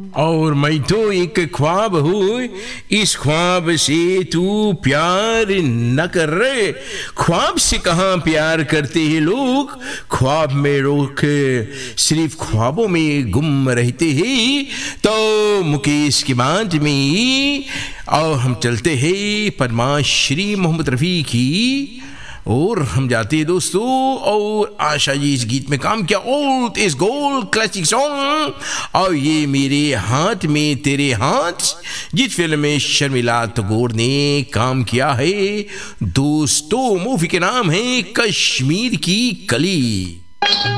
और मैं तो एक ख्वाब हूँ, इस ख्वाब से तू प्यार न कर रहे। ख्वाब से कहाँ प्यार करते हैं लोग, ख्वाब में रोक सिर्फ ख्वाबों में गुम रहते हैं। तो मुकेश की बात में और हम चलते हैं पद्माश्री मोहम्मद रफ़ी की और हम जाते हैं दोस्तों। और आशा जी इस गीत में काम किया old is gold classic song, और ये मेरे हाथ में तेरे हाथ, जिस फिल्म में शर्मिला टैगोर ने काम किया है दोस्तों। मूवी के नाम है कश्मीर की कली।